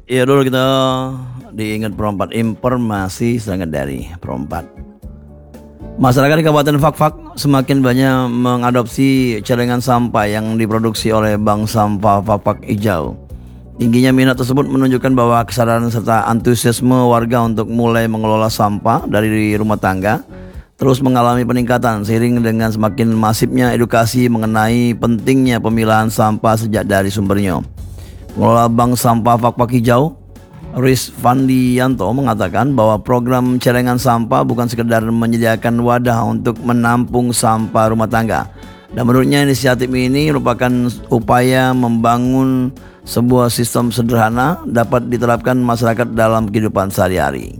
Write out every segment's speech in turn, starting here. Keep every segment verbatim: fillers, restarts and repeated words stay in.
Iya dulu kita diingat Perompat, informasi sangat dari Perompat. Masyarakat di Kabupaten Fakfak semakin banyak mengadopsi celengan sampah yang diproduksi oleh Bank Sampah Fakfak Hijau. Tingginya minat tersebut menunjukkan bahwa kesadaran serta antusiasme warga untuk mulai mengelola sampah dari rumah tangga terus mengalami peningkatan seiring dengan semakin masifnya edukasi mengenai pentingnya pemilahan sampah sejak dari sumbernya. Pengelola Bank Sampah Fakfak Hijau, Riz Fandianto, mengatakan bahwa program celengan sampah bukan sekedar menyediakan wadah untuk menampung sampah rumah tangga. Dan menurutnya inisiatif ini merupakan upaya membangun sebuah sistem sederhana dapat diterapkan masyarakat dalam kehidupan sehari-hari.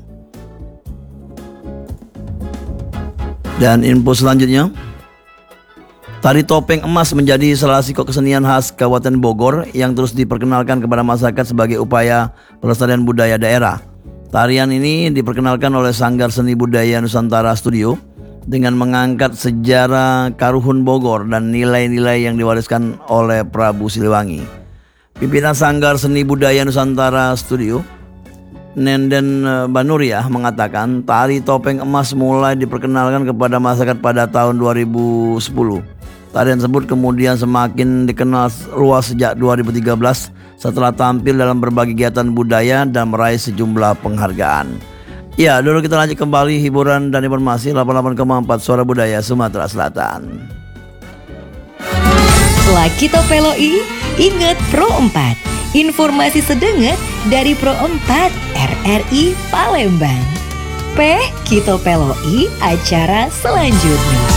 Dan info selanjutnya, tari topeng emas menjadi salah satu kesenian khas Kabupaten Bogor yang terus diperkenalkan kepada masyarakat sebagai upaya pelestarian budaya daerah. Tarian ini diperkenalkan oleh Sanggar Seni Budaya Nusantara Studio dengan mengangkat sejarah Karuhun Bogor dan nilai-nilai yang diwariskan oleh Prabu Siliwangi. Pimpinan Sanggar Seni Budaya Nusantara Studio, Nenden Banuriah, mengatakan tari topeng emas mulai diperkenalkan kepada masyarakat pada tahun dua ribu sepuluh. Tarian tersebut kemudian semakin dikenal luas sejak dua ribu tiga belas setelah tampil dalam berbagai kegiatan budaya dan meraih sejumlah penghargaan. Ya, dulu kita lanjut kembali hiburan dan informasi delapan puluh delapan koma empat Suara Budaya Sumatera Selatan. Laki Topeloi, ingat Pro empat. Informasi sedenget dari Pro empat R R I Palembang. P Kita Peloi acara selanjutnya.